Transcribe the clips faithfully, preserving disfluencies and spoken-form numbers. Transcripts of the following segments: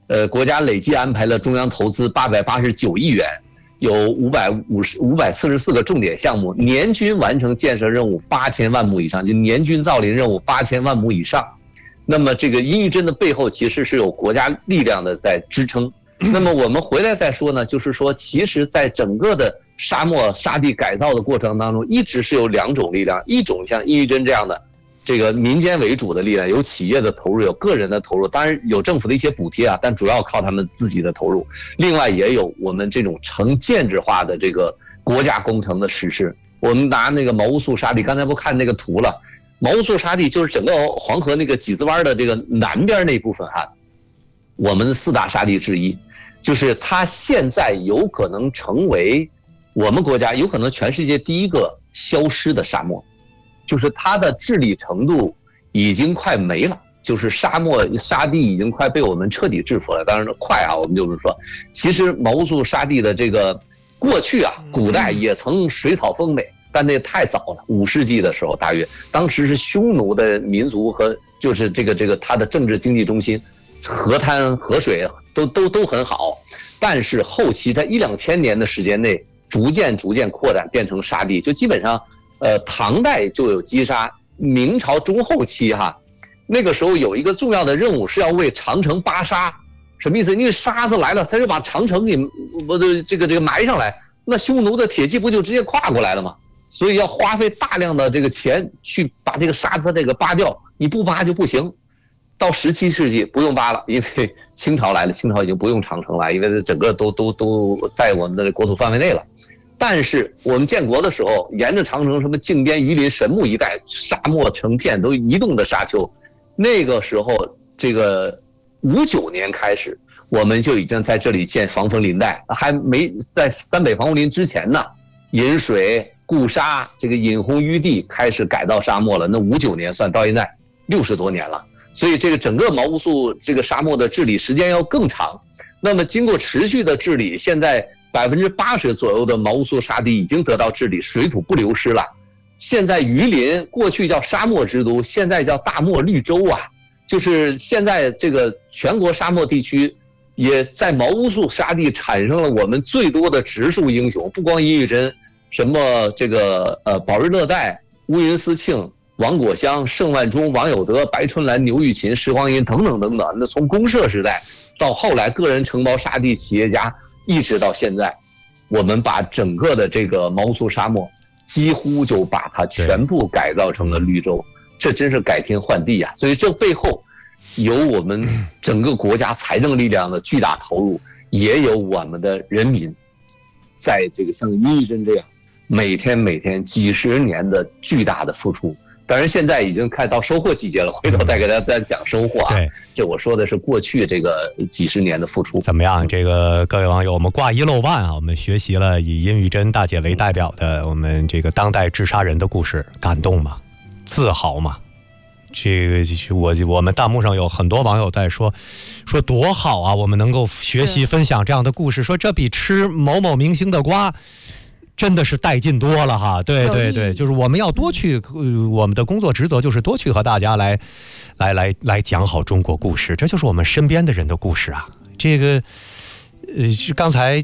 呃，国家累计安排了中央投资八百八十九亿元，有五百五十五百四十四个重点项目，年均完成建设任务八千万亩以上，就年均造林任务八千万亩以上。那么这个阴郁针的背后其实是有国家力量的在支撑。那么我们回来再说呢，就是说其实在整个的沙漠沙地改造的过程当中，一直是有两种力量，一种像阴郁针这样的这个民间为主的力量，有企业的投入，有个人的投入，当然有政府的一些补贴啊，但主要靠他们自己的投入。另外也有我们这种成建制化的这个国家工程的实施。我们拿那个毛乌素沙地，刚才不看那个图了，毛乌素沙地就是整个黄河那个几字湾的这个南边那部分哈，我们四大沙地之一，就是它现在有可能成为我们国家有可能全世界第一个消失的沙漠，就是它的治理程度已经快没了，就是沙漠沙地已经快被我们彻底制服了。当然快啊，我们就是说，其实毛乌素沙地的这个过去啊，古代也曾水草丰美，但那太早了，五世纪的时候大约，当时是匈奴的民族和就是这个这个它的政治经济中心，河滩河水都都都很好，但是后期在一两千年的时间内，逐渐逐渐扩展变成沙地，就基本上。呃，唐代就有积沙，明朝中后期哈，那个时候有一个重要的任务是要为长城扒沙，什么意思？因为沙子来了，他就把长城给我的这个这个埋上来，那匈奴的铁骑不就直接跨过来了吗？所以要花费大量的这个钱去把这个沙子这个扒掉，你不扒就不行。到十七世纪不用扒了，因为清朝来了，清朝已经不用长城了，因为整个都都都在我们的国土范围内了。但是我们建国的时候，沿着长城什么靖边、榆林、神木一带，沙漠成片，都移动的沙丘。那个时候，这个五九年开始，我们就已经在这里建防风林带，还没在三北防风林之前呢。引水、固沙，这个引洪淤地开始改造沙漠了。那五九年算到现在六十多年了，所以这个整个毛乌素这个沙漠的治理时间要更长。那么经过持续的治理，现在。百分之八十左右的毛乌素沙地已经得到治理，水土不流失了。现在榆林过去叫沙漠之都，现在叫大漠绿洲啊。就是现在这个全国沙漠地区，也在毛乌素沙地产生了我们最多的植树英雄，不光阴郁针，什么这个呃宝日乐带、乌云思庆、王果香、盛万中、王有德、白春兰、牛玉琴、石黄银等等等等。那从公社时代到后来个人承包沙地企业家。一直到现在，我们把整个的这个毛乌素沙漠几乎就把它全部改造成了绿洲，这真是改天换地啊！所以这背后有我们整个国家财政力量的巨大投入，也有我们的人民在这个像阴郁针这样每天每天几十年的巨大的付出。当然现在已经快到收获季节了，回头再给大家再讲收获啊。对，这我说的是过去这个几十年的付出。 怎么样？这个各位网友，我们挂一漏万啊，我们学习了以阴郁针大姐为代表的我们这个当代治沙人的故事，感动吗？自豪吗？这个我我们弹幕上有很多网友在说，说多好啊，我们能够学习分享这样的故事，说这比吃某某明星的瓜。真的是带劲多了哈，对对对，就是我们要多去，呃、我们的工作职责就是多去和大家来，来来来讲好中国故事，这就是我们身边的人的故事啊。这个，呃，刚才，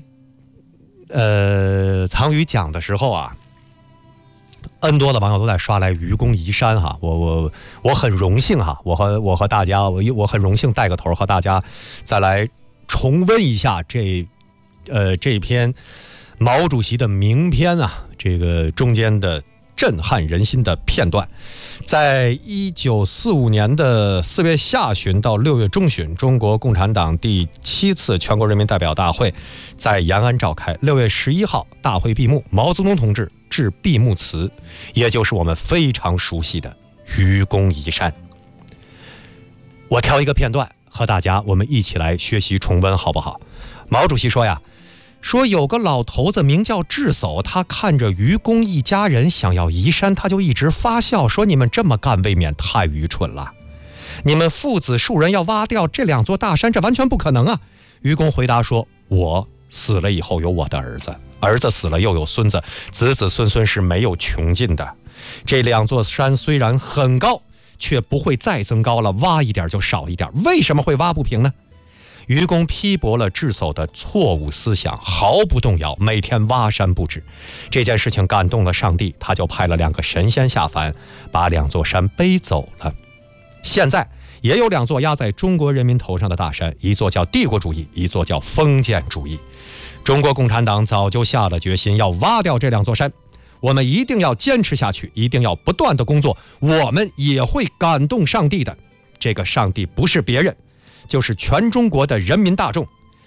呃，藏宇讲的时候啊 ，N 多的网友都在刷来愚公移山哈，我我我很荣幸哈，我和我和大家，我我很荣幸带个头和大家再来重温一下这，呃，这篇。毛主席的名篇啊，这个中间的震撼人心的片段，在一九四五年的四月下旬到六月中旬，中国共产党第七次全国人民代表大会在延安召开。六月十一号，大会闭幕，毛泽东同志致闭幕词，也就是我们非常熟悉的愚公移山。我挑一个片段和大家我们一起来学习重温，好不好？毛主席说呀。说有个老头子名叫智叟，他看着愚公一家人想要移山，他就一直发笑，说你们这么干未免太愚蠢了，你们父子数人要挖掉这两座大山，这完全不可能啊。愚公回答说，我死了以后有我的儿子，儿子死了又有孙子，子子孙孙是没有穷尽的，这两座山虽然很高，却不会再增高了，挖一点就少一点，为什么会挖不平呢？ 愚公批驳了智叟的错误思想，毫不动摇，每天挖山不止。这件事情感动了上帝，他就派了两个神仙下凡，把两座山背走了。现在也有两座压在中国人民头上的大山，一座叫帝国主义，一座叫封建主义。中国共产党早就下了决心要挖掉这两座山，我们一定要坚持下去，一定要不断的工作，我们也会感动上帝的。这个上帝不是别人，就是全中国的人民大众。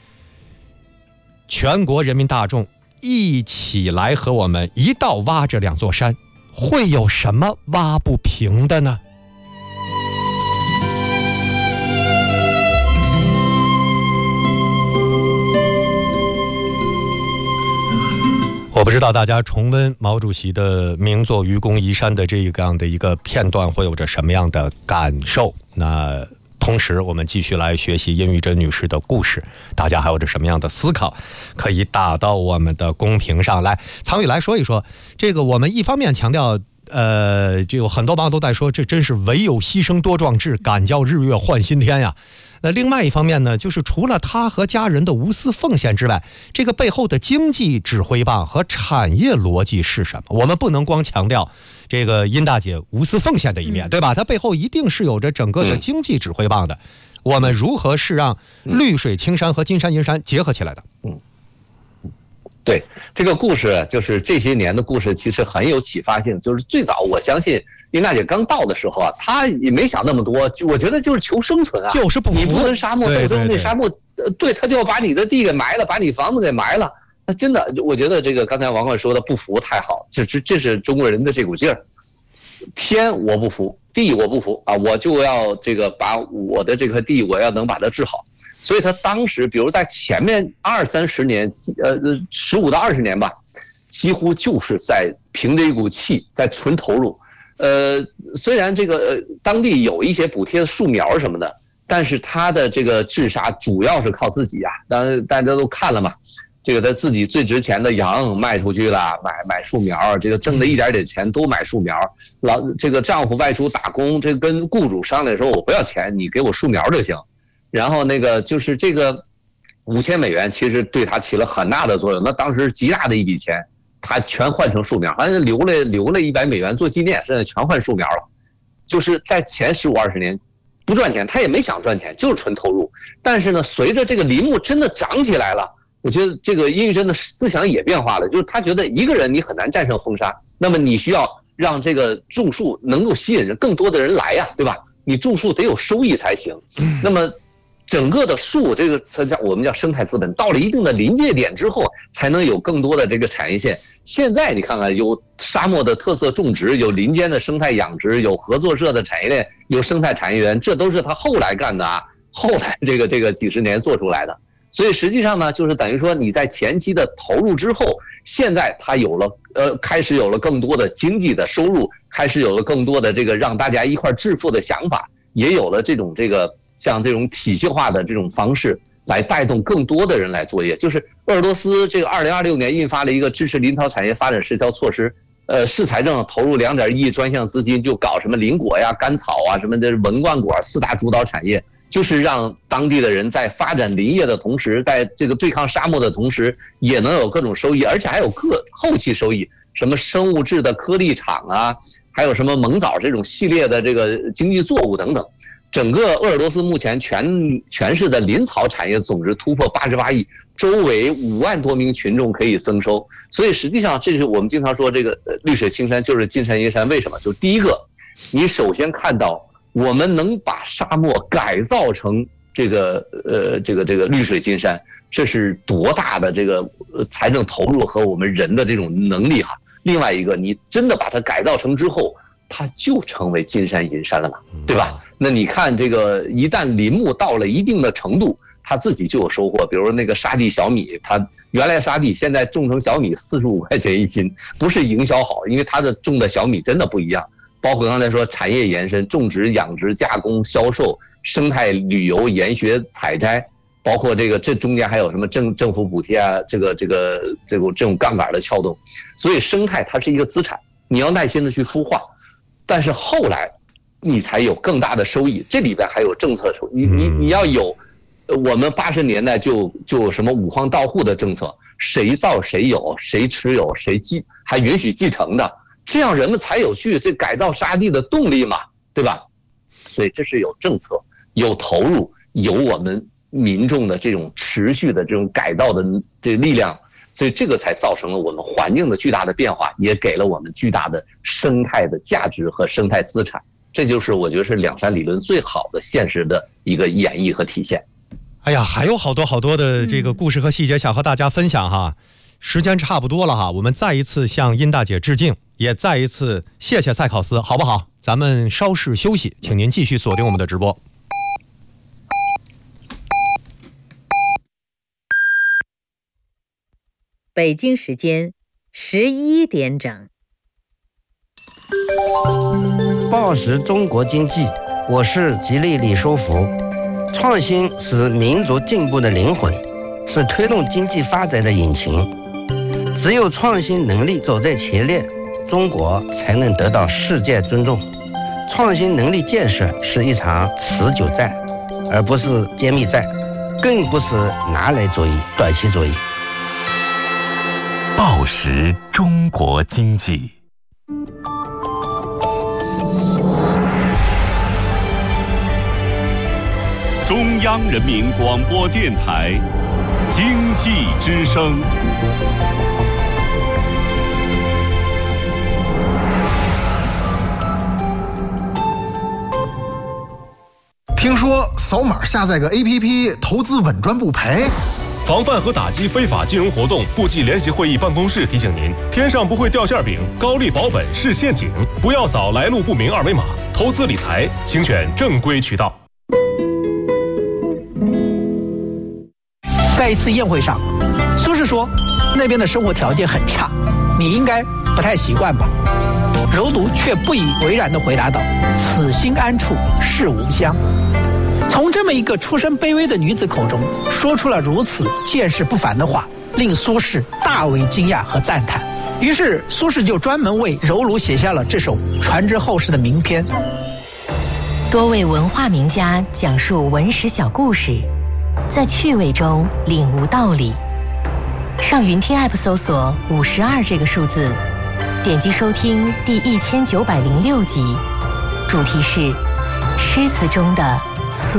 全国人民大众一起来和我们一道挖这两座山，会有什么挖不平的呢？我不知道大家重温毛主席的名作《愚公移山》的这样的一个片段会有着什么样的感受。那同时我们继续来学习殷玉珍女士的故事，大家还有着什么样的思考，可以打到我们的公屏上来。苍宇来说一说这个，我们一方面强调呃，就有很多朋友都在说，这真是唯有牺牲多壮志，敢叫日月换新天呀。那另外一方面呢，就是除了他和家人的无私奉献之外，这个背后的经济指挥棒和产业逻辑是什么？我们不能光强调这个殷大姐无私奉献的一面，对吧？它背后一定是有着整个的经济指挥棒的。我们如何是让绿水青山和金山银山结合起来的？ 嗯。对，这个故事就是这些年的故事，其实很有启发性。就是最早，我相信殷大姐刚到的时候啊，她也没想那么多，我觉得就是求生存啊， 就是不服。 你不跟沙漠斗争，那沙漠，呃，对，他就要把你的地给埋了，把你房子给埋了。那真的，我觉得这个刚才王冠说的不服太好，这这这是中国人的这股劲儿。天我不服，地我不服啊，我就要这个把我的这块地，我要能把它治好。所以他当时，比如在前面二三十年，呃，十五到二十年吧，几乎就是在凭着一股气在纯投入。呃，虽然这个呃当地有一些补贴树苗什么的，但是他的这个治沙主要是靠自己啊。当然大家都看了嘛，这个他自己最值钱的羊卖出去了，买买树苗，这个挣的一点点钱都买树苗。老这个丈夫外出打工，这跟雇主商量说，我不要钱，你给我树苗就行。然后那个就是这个五千美元，其实对他起了很大的作用。那当时极大的一笔钱，他全换成树苗，好像留了留了一百美元做纪念，现在全换树苗了。就是在前十五二十年不赚钱，他也没想赚钱，就是纯投入。但是呢，随着这个林木真的长起来了，我觉得这个殷玉珍的思想也变化了，就是他觉得一个人你很难战胜风沙，那么你需要让这个种树能够吸引人更多的人来呀，对吧？你种树得有收益才行。那么整个的树，这个它叫我们叫生态资本，到了一定的临界点之后，才能有更多的这个产业线。现在你看看，有沙漠的特色种植，有林间的生态养殖，有合作社的产业链，有生态产业园，这都是他后来干的啊，后来这个这个几十年做出来的。所以实际上呢，就是等于说你在前期的投入之后，现在它有了呃，开始有了更多的经济的收入，开始有了更多的这个让大家一块致富的想法。也有了这种这个像这种体系化的这种方式来带动更多的人来作业。就是鄂尔多斯这个二零二六年印发了一个支持林草产业发展十条措施，呃，市财政投入两点一亿专项资金，就搞什么林果呀、甘草啊什么的文冠果四大主导产业，就是让当地的人在发展林业的同时，在这个对抗沙漠的同时，也能有各种收益，而且还有各后期收益。什么生物质的颗粒厂啊，还有什么蒙枣这种系列的这个经济作物等等，整个鄂尔多斯目前全全市的林草产业总值突破八十八亿，周围五万多名群众可以增收。所以实际上，这是我们经常说这个绿水青山就是金山银山。为什么？就第一个，你首先看到我们能把沙漠改造成这个呃这个这个绿水金山，这是多大的这个财政投入和我们人的这种能力哈。另外一个，你真的把它改造成之后，它就成为金山银山了嘛，对吧？那你看这个，一旦林木到了一定的程度，它自己就有收获。比如那个沙地小米，它原来沙地现在种成小米四十五块钱一斤，不是营销好，因为它的种的小米真的不一样。包括刚才说产业延伸、种植、养殖、加工、销售、生态旅游、研学、采摘。包括这个，这中间还有什么政政府补贴啊，这个这个这种这种杠杆的撬动，所以生态它是一个资产，你要耐心的去孵化，但是后来你才有更大的收益。这里边还有政策收益，你你你要有我们八十年代就就什么五荒到户的政策，谁造谁有，谁持有谁继，还允许继承的，这样人们才有去这改造沙地的动力嘛，对吧？所以这是有政策、有投入、有我们民众的这种持续的这种改造的这力量，所以这个才造成了我们环境的巨大的变化，也给了我们巨大的生态的价值和生态资产。这就是我觉得是两山理论最好的现实的一个演绎和体现。 哎呀，还有好多好多的这个故事和细节想和大家分享哈，时间差不多了哈，我们再一次向殷大姐致敬，也再一次谢谢赛考斯，好不好？咱们稍事休息，请您继续锁定我们的直播。 北京时间十一点整。 报时中国经济，我是吉利李书福。创新是民族进步的灵魂，是推动经济发展的引擎。只有创新能力走在前列，中国才能得到世界尊重。创新能力建设是一场持久战，而不是歼灭战，更不是拿来主义、短期主义。 报时中国经济。中央人民广播电台经济之声。 听说扫码下载个 A P P 投资稳赚不赔？ 防范和打击非法金融活动部际联席会议办公室提醒您：天上不会掉馅饼，高利保本是陷阱，不要扫来路不明二维码。投资理财，请选正规渠道。 在一次宴会上，苏轼说那边的生活条件很差，你应该不太习惯吧？柔独却不以为然地回答道：此心安处是吾乡。从这么一个出身卑微的女子口中说出了如此见识不凡的话，令苏轼大为惊讶和赞叹。于是苏轼就专门为柔儒写下了这首传之后世的名篇。 多位文化名家讲述文史小故事，在趣味中领悟道理。上云听 App 搜索五十二这个数字，点击收听第一千九百零六集，主题是诗词中的苏。